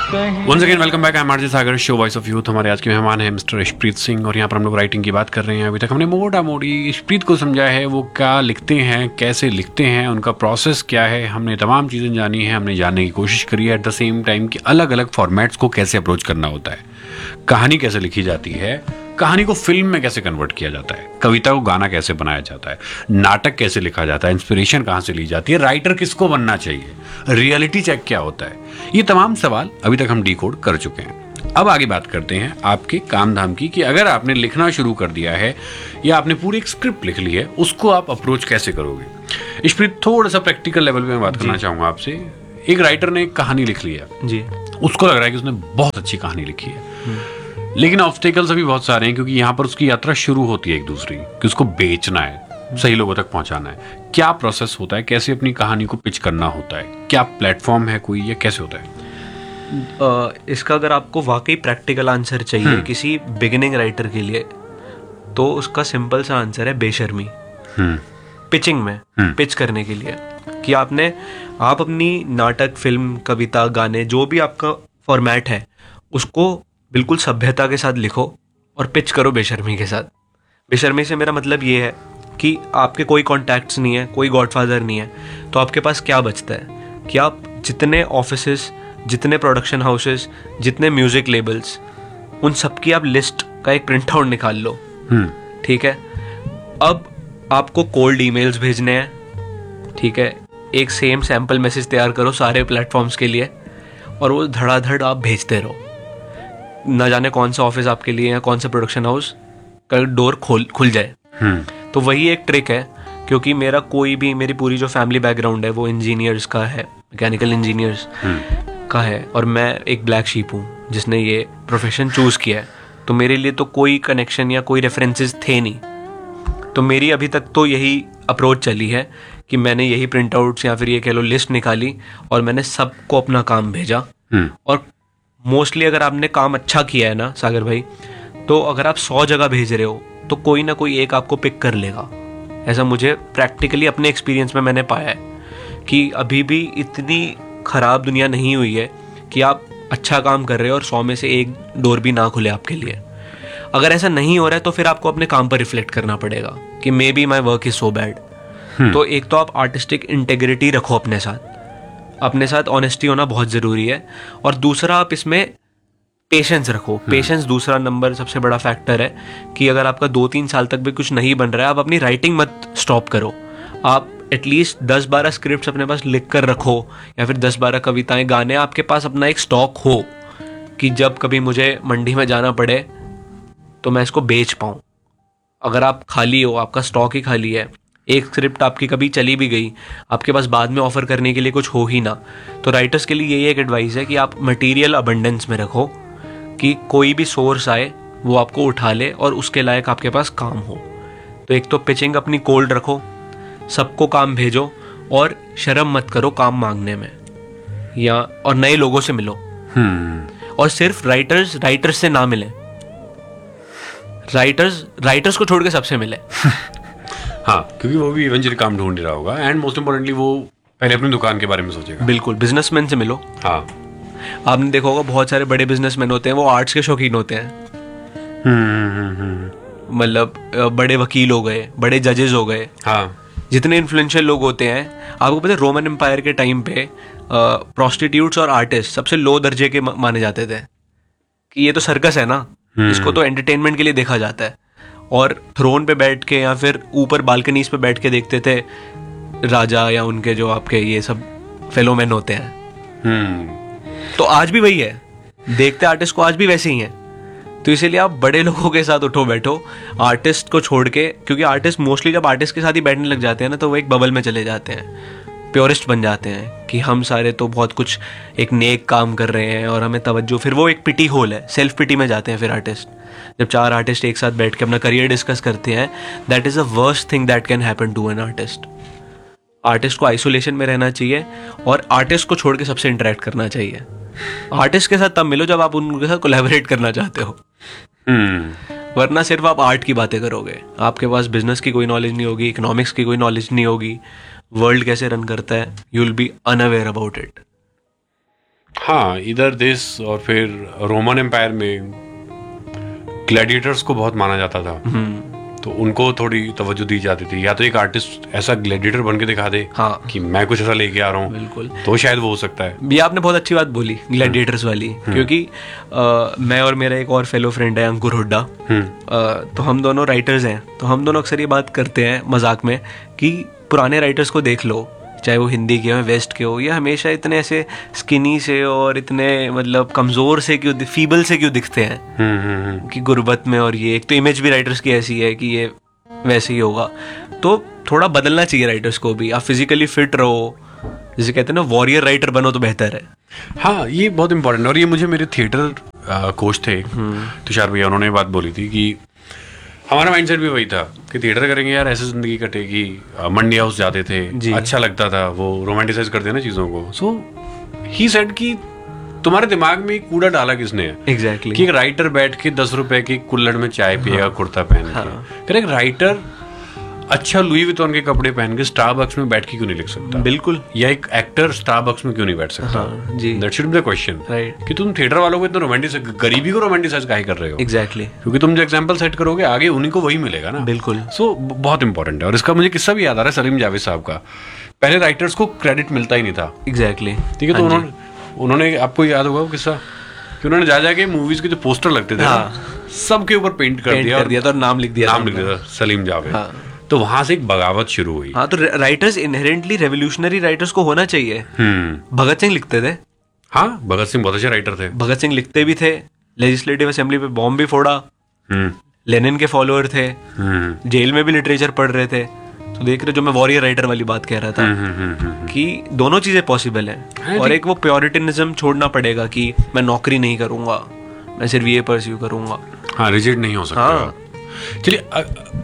Once again welcome back, I am RJ Sagar, show voice of youth. हमारे आज के मेहमान हैं मिस्टर इशप्रीत सिंह और यहाँ पर हम लोग राइटिंग की बात कर रहे हैं। अभी तक हमने मोटा मोटी इशप्रीत को समझा है, वो क्या लिखते हैं, कैसे लिखते हैं, उनका प्रोसेस क्या है। हमने तमाम चीज़ें जानी है, हमने जानने की कोशिश करी है एट द सेम टाइम कि अलग अलग फॉर्मेट्स को कैसे अप्रोच करना होता है, कहानी कैसे लिखी जाती है, कहानी को फिल्म में कैसे कन्वर्ट किया जाता है, कविता को गाना कैसे बनाया जाता है, नाटक कैसे लिखा जाता है, इंस्पिरेशन कहाँ से ली जाती है, राइटर किसको बनना चाहिए, रियलिटी चेक क्या होता है। ये तमाम सवाल अभी तक हम डिकोड कर चुके हैं। अब आगे बात करते हैं आपके काम धाम की, कि अगर आपने लिखना शुरू कर दिया है या आपने पूरी एक स्क्रिप्ट लिख ली है, उसको आप अप्रोच कैसे करोगे। इशप्रीत, थोड़ा सा प्रैक्टिकल लेवल पे मैं बात करना चाहूंगा आपसे। एक राइटर ने एक कहानी लिख ली है जी, उसको लग रहा है कि उसने बहुत अच्छी कहानी लिखी है, लेकिन ऑब्स्टेकल्स अभी बहुत सारे हैं, क्योंकि यहाँ पर उसकी यात्रा शुरू होती है एक दूसरी, कि उसको बेचना है, सही लोगों तक पहुंचाना है। क्या प्रोसेस होता है, कैसे अपनी कहानी को पिच करना होता है, क्या प्लेटफॉर्म है कोई, या कैसे होता है? इसका अगर आपको वाकई प्रैक्टिकल आंसर चाहिए किसी बिगिनिंग राइटर के लिए, तो उसका सिंपल सा आंसर है बेशर्मी। पिचिंग में पिच करने के लिए, कि आप अपनी नाटक, फिल्म, कविता, गाने, जो भी आपका फॉर्मेट है, उसको बिल्कुल सभ्यता के साथ लिखो और पिच करो बेशर्मी के साथ। बेशर्मी से मेरा मतलब ये है कि आपके कोई कॉन्टैक्ट्स नहीं है, कोई गॉडफादर नहीं है, तो आपके पास क्या बचता है कि आप जितने ऑफिसेस, जितने प्रोडक्शन हाउसेस, जितने म्यूजिक लेबल्स, उन सब की आप लिस्ट का एक प्रिंट आउट निकाल लो। ठीक है, अब आपको कोल्ड ईमेल्स भेजने हैं, ठीक है, एक सेम सैम्पल मैसेज तैयार करो सारे प्लेटफॉर्म्स के लिए, और वो धड़ाधड़ आप भेजते रहो। न जाने कौन सा ऑफिस आपके लिए या कौन सा प्रोडक्शन हाउस का डोर खुल जाए। तो वही एक ट्रिक है, क्योंकि मेरी पूरी जो फैमिली बैकग्राउंड है वो इंजीनियर्स का है, मैकेनिकल इंजीनियर्स का है, और मैं एक ब्लैक शीप हूँ जिसने ये प्रोफेशन चूज किया है। तो मेरे लिए तो कोई कनेक्शन या कोई रेफरेंसेस थे नहीं, तो मेरी अभी तक तो यही अप्रोच चली है कि मैंने यही प्रिंट आउट्स या फिर ये कह लो लिस्ट निकाली और मैंने सबको अपना काम भेजा। और मोस्टली अगर आपने काम अच्छा किया है ना सागर भाई, तो अगर आप 100 जगह भेज रहे हो तो कोई ना कोई एक आपको पिक कर लेगा। ऐसा मुझे प्रैक्टिकली अपने एक्सपीरियंस में मैंने पाया है कि अभी भी इतनी खराब दुनिया नहीं हुई है कि आप अच्छा काम कर रहे हो और 100 में से एक डोर भी ना खुले आपके लिए। अगर ऐसा नहीं हो रहा है तो फिर आपको अपने काम पर रिफ्लेक्ट करना पड़ेगा कि may be my work is so bad. तो एक तो आप आर्टिस्टिक इंटेग्रिटी रखो अपने साथ ऑनेस्टी होना बहुत ज़रूरी है, और दूसरा आप इसमें पेशेंस रखो। पेशेंस दूसरा नंबर सबसे बड़ा फैक्टर है, कि अगर आपका 2-3 साल तक भी कुछ नहीं बन रहा है, आप अपनी राइटिंग मत स्टॉप करो। आप एटलीस्ट 10-12 स्क्रिप्ट्स अपने पास लिख कर रखो, या फिर 10-12 कविताएं, गाने, आपके पास अपना एक स्टॉक हो कि जब कभी मुझे मंडी में जाना पड़े तो मैं इसको बेच पाऊँ। अगर आप खाली हो, आपका स्टॉक ही खाली है, एक स्क्रिप्ट आपकी कभी चली भी गई, आपके पास बाद में ऑफर करने के लिए कुछ हो ही ना, तो राइटर्स के लिए यही एक एडवाइस है कि आप मटेरियल अबंडेंस में रखो, कि कोई भी सोर्स आए वो आपको उठा ले और उसके लायक आपके पास काम हो। तो एक तो पिचिंग अपनी कोल्ड रखो, सबको काम भेजो, और शर्म मत करो काम मांगने में, और नए लोगों से मिलो। और सिर्फ राइटर्स से ना मिले, राइटर्स को छोड़ के सबसे मिले। हाँ, क्योंकि वो भी इवेंचुअली काम ढूंढ रहा होगा, एंड मोस्ट इम्पोर्टेंटली वो पहले अपनी दुकान के बारे में सोचेगा। बिल्कुल, बिजनेसमैन से मिलो। हाँ, आपने देखा होगा बहुत सारे बड़े बिजनेसमैन होते हैं, वो आर्ट्स के शौकीन होते हैं। मतलब बड़े वकील हो गए, बड़े जजेस हो गए। हाँ, जितने इन्फ्लुएंशियल लोग होते हैं, आपको पता है रोमन एम्पायर के टाइम पे प्रोस्टिट्यूट्स और आर्टिस्ट सबसे लो दर्जे के माने जाते थे, कि ये तो सर्कस है ना, इसको तो एंटरटेनमेंट के लिए देखा जाता है। और थ्रोन पे बैठ के या फिर ऊपर बालकनीज पे बैठ के देखते थे राजा, या उनके जो आपके ये सब फेलोमैन होते हैं। तो आज भी वही है, देखते आर्टिस्ट को आज भी वैसे ही है। तो इसीलिए आप बड़े लोगों के साथ उठो बैठो, आर्टिस्ट को छोड़ के, क्योंकि आर्टिस्ट मोस्टली जब आर्टिस्ट के साथ ही बैठने लग जाते हैं ना, तो वो एक बबल में चले जाते हैं, प्योरिस्ट बन जाते हैं कि हम सारे तो बहुत कुछ एक नेक काम कर रहे हैं और हमें तवज्जो, फिर वो एक पिटी होल है, सेल्फ पिटी में जाते हैं फिर आर्टिस्ट। जब 4 आर्टिस्ट एक साथ बैठ के अपना करियर डिस्कस करते हैं, that is a worst thing that can happen to an artist. Artist को आइसोलेशन में रहना चाहिए और आर्टिस्ट को छोड़ के सबसे इंटरेक्ट करना चाहिए। आर्टिस्ट के साथ तब मिलो जब आप उनके साथ कोलैबोरेट करना चाहते हो, वरना सिर्फ आप आर्ट की बातें करोगे, आपके पास बिजनेस की कोई नॉलेज नहीं होगी, इकोनॉमिक्स की कोई नॉलेज नहीं होगी, वर्ल्ड कैसे रन करता है, you will be unaware about it. हाँ, इधर दिस और फिर रोमन एम्पायर में ग्लैडिएटर्स को बहुत माना जाता था, तो उनको थोड़ी तवज्जो दी जाती थी। या तो एक आर्टिस्ट ऐसा ग्लैडिएटर बन के दिखा दे हाँ, कि मैं कुछ ऐसा लेके आ रहा हूँ, बिल्कुल, तो शायद वो हो सकता है। ये आपने बहुत अच्छी बात बोली ग्लैडिएटर्स वाली, क्योंकि मैं और मेरा एक और फेलो फ्रेंड है अंकुर हुड्डा, तो हम दोनों राइटर्स हैं, तो हम दोनों अक्सर ये बात करते हैं मजाक में कि पुराने राइटर्स को देख लो, चाहे वो हिंदी के हो वेस्ट के हो, ये हमेशा इतने ऐसे स्किनी से और इतने मतलब कमज़ोर से क्यों, फीबल से क्यों दिखते हैं कि गुर्बत में, और ये एक तो इमेज भी राइटर्स की ऐसी है कि ये वैसे ही होगा। तो थोड़ा बदलना चाहिए राइटर्स को भी, आप फिजिकली फिट रहो, जैसे कहते हैं ना वॉरियर राइटर बनो तो बेहतर है। हाँ, ये बहुत इंपॉर्टेंट है। और ये मुझे मेरे थिएटर कोच थे तुषार भैया, उन्होंने बात बोली थी कि हमारा माइंडसेट भी वही था कि थिएटर करेंगे यार, ऐसे जिंदगी कटेगी। मंडी हाउस जाते थे, अच्छा लगता था, वो रोमांटिसाइज करते हैं ना चीजों को। सो ही सेड कि तुम्हारे दिमाग में एक कूड़ा डाला किसने है? एग्जैक्टली कि एक राइटर बैठ के 10 रुपए की कुल्हड़ में चाय पिएगा, कुर्ता पहन के। एक राइटर अच्छा लुई विटॉन के कपड़े पहन के स्टारबक्स में बैठ के क्यों नहीं लिख सकता? बिल्कुल। या एक एक्टर स्टारबक्स में क्यों नहीं बैठ सकता? जी, that should be the question, कि तुम थिएटर वालों को इतना रोमांटिसाइज, गरीबी को रोमांटिसाइज काहे कर रहे हो? एग्जैक्टली, क्योंकि तुम जो एग्जांपल सेट करोगे आगे उन्हीं को वही मिलेगा ना। बिल्कुल। सो बहुत इंपॉर्टेंट है। और इसका मुझे किस्सा भी याद आ रहा है सलीम जावेद साहब का। पहले राइटर्स को क्रेडिट मिलता ही नहीं था। एग्जैक्टली, ठीक है, तो उन्होंने आपको याद होगा वो किस्सा कि उन्होंने जा जाके मूवीज के जो पोस्टर लगते थे सबके ऊपर पेंट कर दिया तो नाम लिख दिया सलीम जावेद। तो वहां से एक बगावत शुरू हुई। हाँ, तो राइटर्स इनहेरेंटली रेवोल्यूशनरी राइटर्स को होना चाहिए। भगत सिंह लिखते थे। हाँ, भगत सिंह बहुत अच्छे राइटर थे। भगत सिंह लिखते भी थे, लेजिस्लेटिव असेंबली पे बॉम्ब भी फोड़ा, लेनिन के फॉलोअर थे, जेल में भी लिटरेचर पढ़ रहे थे। तो देख रहे, जो मैं वॉरियर राइटर वाली बात कह रहा था कि दोनों चीजें पॉसिबल हैं। और एक वो प्योरिटिनिज्म छोड़ना पड़ेगा कि मैं नौकरी नहीं करूंगा, मैं सिर्फ ये परस्यू करूंगा। हाँ, रिजिड नहीं हो सकता। चलिए,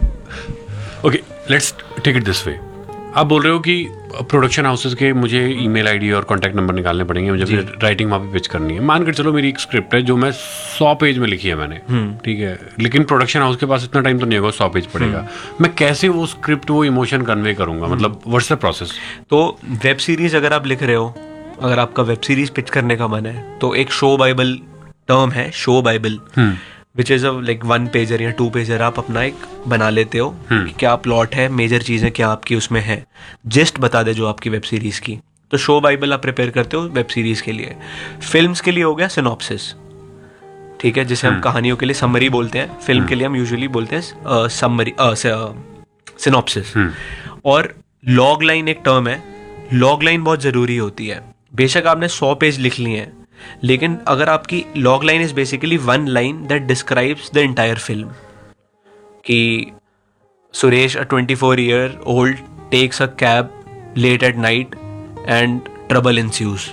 okay, let's take it this way. आप बोल रहे हो कि प्रोडक्शन हाउसेस के मुझे ईमेल आईडी और कांटेक्ट नंबर निकालने पड़ेंगे, मुझे फिर राइटिंग वहाँ पे पिच करनी है। मान कर चलो मेरी एक स्क्रिप्ट है जो मैं 100 पेज में लिखी है मैंने, ठीक है, लेकिन प्रोडक्शन हाउस के पास इतना टाइम तो नहीं होगा, 100 पेज पड़ेगा। मैं कैसे वो स्क्रिप्ट, वो इमोशन कन्वे करूंगा? मतलब व्हाट्स द प्रोसेस? तो वेब सीरीज अगर आप लिख रहे हो, अगर आपका वेब सीरीज पिच करने का मन है, तो एक शो बाइबल टर्म है, show Bible, which is like 1 pager या 2 पेजर आप अपना एक बना लेते हो कि क्या प्लॉट है, मेजर चीजें क्या आपकी उसमें है, जस्ट बता दे जो आपकी वेब सीरीज की। तो शो बाइबल आप प्रिपेयर करते हो वेब सीरीज के लिए। फिल्म्स के लिए हो गया सिनॉप्सिस, ठीक है, जिसे हम कहानियों के लिए समरी बोलते हैं, फिल्म के लिए हम यूजुअली बोलते हैं समरी, सिनॉप्सिस। और लॉग लाइन एक टर्म है, लॉग लाइन बहुत जरूरी होती है। बेशक आपने 100 पेज लिख लिए हैं, लेकिन अगर आपकी log line is basically 1 line that describes the entire film, कि Suresh, a 24-year-old, takes a cab late at night and trouble ensues.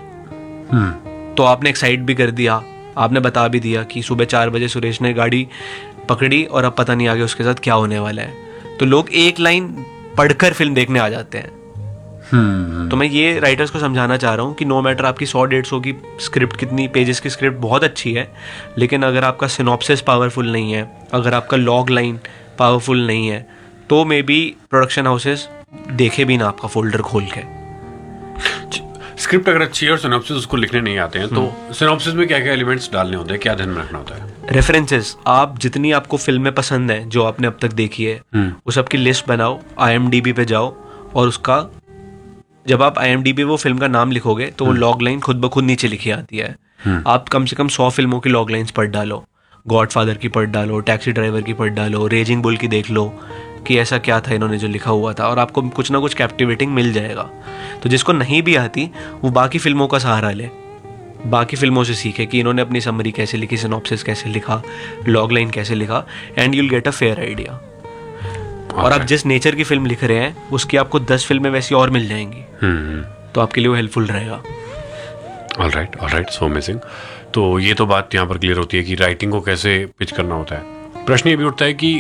तो आपने एक साइड भी कर दिया, आपने बता भी दिया कि सुबह 4 बजे सुरेश ने गाड़ी पकड़ी और अब पता नहीं आगे उसके साथ क्या होने वाला है। तो लोग एक लाइन पढ़कर फिल्म देखने आ जाते हैं। तो मैं ये राइटर्स को समझाना चाह रहा हूँ कि नो मैटर आपकी 100-150 की स्क्रिप्ट, कितनी पेजेस की स्क्रिप्ट बहुत अच्छी है, लेकिन अगर आपका सिनॉप्सिस पावरफुल नहीं है, अगर आपका लॉग लाइन पावरफुल नहीं है, तो मे बी प्रोडक्शन हाउसेस देखे भी ना आपका फोल्डर खोल के। स्क्रिप्ट अगर अच्छी है और सिनॉप्सिस उसको लिखने नहीं आते हैं, तो सिनॉप्सिस में क्या क्या एलिमेंट्स डालने होते हैं, क्या ध्यान में रखना होता है? रेफरेंसेस, आप जितनी आपको फिल्में पसंद है जो आपने अब तक देखी है, उस सबकी लिस्ट बनाओ, IMDb पे जाओ, और उसका जब आप IMDb वो फिल्म का नाम लिखोगे तो वो लॉग लाइन खुद ब खुद नीचे लिखी आती है। आप कम से कम 100 फिल्मों की लॉग लाइन्स पढ़ डालो, गॉडफादर की पढ़ डालो, टैक्सी ड्राइवर की पढ़ डालो, रेजिंग बुल की देख लो कि ऐसा क्या था इन्होंने जो लिखा हुआ था, और आपको कुछ ना कुछ कैप्टिवेटिंग मिल जाएगा। तो जिसको नहीं भी आती वो बाकी फिल्मों का सहारा ले, बाकी फिल्मों से सीखे कि इन्होंने अपनी समरी कैसे लिखी, सिनॉप्सिस कैसे लिखा, लॉग लाइन कैसे लिखा, and you'll get a fair idea. और आप जिस नेचर की फिल्म लिख रहे हैं उसकी आपको 10 फिल्में वैसी और मिल जाएंगी, तो आपके लिए वो हेल्पफुल रहेगा। Alright, so amazing. तो ये तो बात यहाँ पर क्लियर होती है कि राइटिंग को कैसे पिच करना होता है। प्रश्न ये भी उठता है कि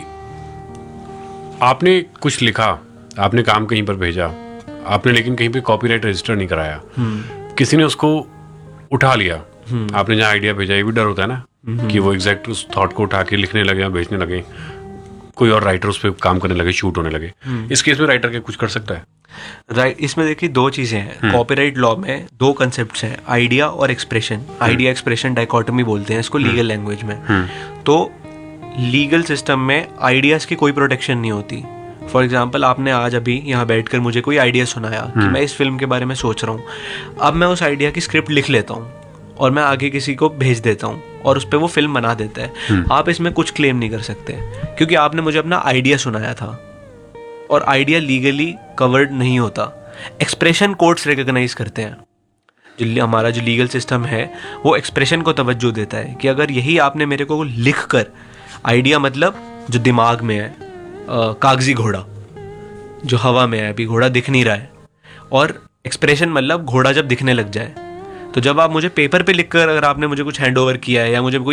आपने कुछ लिखा, आपने काम कहीं पर भेजा, आपने लेकिन कहीं पे कॉपीराइट रजिस्टर नहीं कराया, किसी ने उसको उठा लिया, आपने जहाँ आइडिया भेजा, ये भी डर होता है ना कि वो एग्जैक्ट उस थॉट को उठा के लिखने लगे या भेजने लगे, कोई और राइटर उस पर काम करने लगे, शूट होने लगे, इस केस में राइटर क्या कुछ कर सकता है? राइट, इसमें देखिए दो चीजें हैं। कॉपीराइट लॉ में दो कंसेप्ट्स हैं, आइडिया और एक्सप्रेशन। आइडिया एक्सप्रेशन डाइकोटोमी बोलते हैं इसको लीगल लैंग्वेज में। तो लीगल सिस्टम में आइडियाज की कोई प्रोटेक्शन नहीं होती। फॉर एग्जाम्पल, आपने आज अभी यहाँ बैठकर मुझे कोई आइडिया सुनाया कि मैं इस फिल्म के बारे में सोच रहा हूँ। अब मैं उस आइडिया की स्क्रिप्ट लिख लेता हूँ और मैं आगे किसी को भेज देता हूँ और उस पर वो फिल्म बना देता है। आप इसमें कुछ क्लेम नहीं कर सकते क्योंकि आपने मुझे अपना आइडिया सुनाया था और आइडिया लीगली कवर्ड नहीं होता। एक्सप्रेशन कोर्ट्स रिकॉग्नाइज करते हैं। जो हमारा जो लीगल सिस्टम है वो एक्सप्रेशन को तवज्जो देता है कि अगर यही आपने मेरे को लिख कर, आइडिया मतलब जो दिमाग में है, कागजी घोड़ा जो हवा में है, अभी घोड़ा दिख नहीं रहा है, और एक्सप्रेशन मतलब घोड़ा जब दिखने लग जाए। तो जब आप मुझे पेपर पे लिखकर अगर आपने मुझे कुछ हैंड ओवर किया है या मुझे कोई